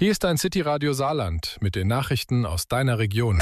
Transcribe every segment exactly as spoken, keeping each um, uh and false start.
Hier ist ein City-Radio Saarland mit den Nachrichten aus deiner Region.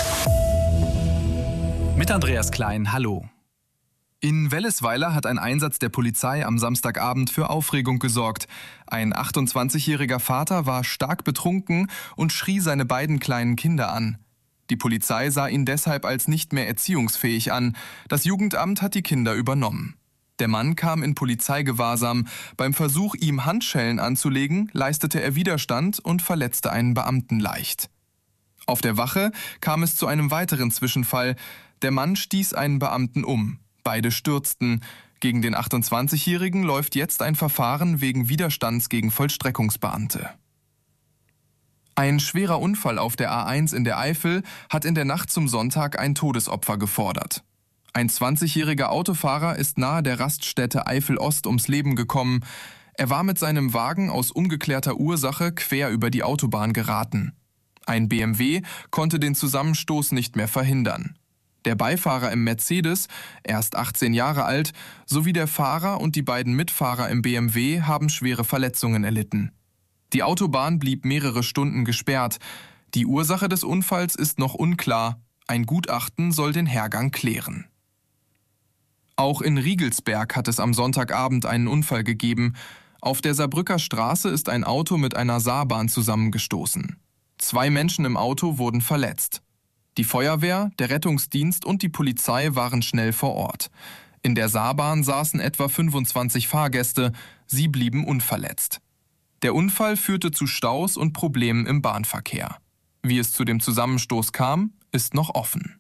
Mit Andreas Klein, hallo. In Wellesweiler hat ein Einsatz der Polizei am Samstagabend für Aufregung gesorgt. Ein achtundzwanzigjähriger Vater war stark betrunken und schrie seine beiden kleinen Kinder an. Die Polizei sah ihn deshalb als nicht mehr erziehungsfähig an. Das Jugendamt hat die Kinder übernommen. Der Mann kam in Polizeigewahrsam. Beim Versuch, ihm Handschellen anzulegen, leistete er Widerstand und verletzte einen Beamten leicht. Auf der Wache kam es zu einem weiteren Zwischenfall. Der Mann stieß einen Beamten um. Beide stürzten. Gegen den achtundzwanzigjährigen läuft jetzt ein Verfahren wegen Widerstands gegen Vollstreckungsbeamte. Ein schwerer Unfall auf der A eins in der Eifel hat in der Nacht zum Sonntag ein Todesopfer gefordert. Ein zwanzigjähriger Autofahrer ist nahe der Raststätte Eifel-Ost ums Leben gekommen. Er war mit seinem Wagen aus ungeklärter Ursache quer über die Autobahn geraten. Ein B M W konnte den Zusammenstoß nicht mehr verhindern. Der Beifahrer im Mercedes, erst achtzehn Jahre alt, sowie der Fahrer und die beiden Mitfahrer im B M W haben schwere Verletzungen erlitten. Die Autobahn blieb mehrere Stunden gesperrt. Die Ursache des Unfalls ist noch unklar. Ein Gutachten soll den Hergang klären. Auch in Riegelsberg hat es am Sonntagabend einen Unfall gegeben. Auf der Saarbrücker Straße ist ein Auto mit einer Saarbahn zusammengestoßen. Zwei Menschen im Auto wurden verletzt. Die Feuerwehr, der Rettungsdienst und die Polizei waren schnell vor Ort. In der Saarbahn saßen etwa fünfundzwanzig Fahrgäste. Sie blieben unverletzt. Der Unfall führte zu Staus und Problemen im Bahnverkehr. Wie es zu dem Zusammenstoß kam, ist noch offen.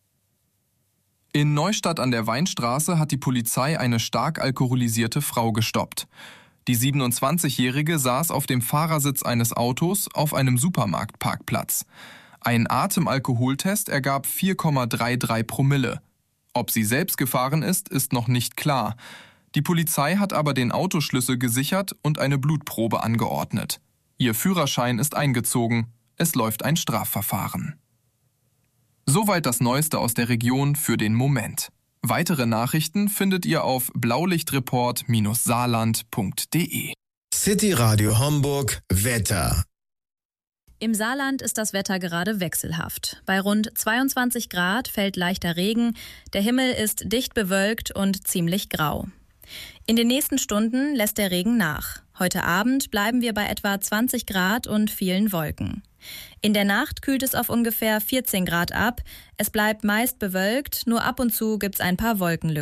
In Neustadt an der Weinstraße hat die Polizei eine stark alkoholisierte Frau gestoppt. Die siebenundzwanzigjährige saß auf dem Fahrersitz eines Autos auf einem Supermarktparkplatz. Ein Atemalkoholtest ergab vier Komma dreiunddreißig Promille. Ob sie selbst gefahren ist, ist noch nicht klar. Die Polizei hat aber den Autoschlüssel gesichert und eine Blutprobe angeordnet. Ihr Führerschein ist eingezogen. Es läuft ein Strafverfahren. Soweit das Neueste aus der Region für den Moment. Weitere Nachrichten findet ihr auf blaulichtreport Saarland punkt de. City Radio Homburg Wetter. Im Saarland ist das Wetter gerade wechselhaft. Bei rund zweiundzwanzig Grad fällt leichter Regen, der Himmel ist dicht bewölkt und ziemlich grau. In den nächsten Stunden lässt der Regen nach. Heute Abend bleiben wir bei etwa zwanzig Grad und vielen Wolken. In der Nacht kühlt es auf ungefähr vierzehn Grad ab. Es bleibt meist bewölkt, nur ab und zu gibt's ein paar Wolkenlücken.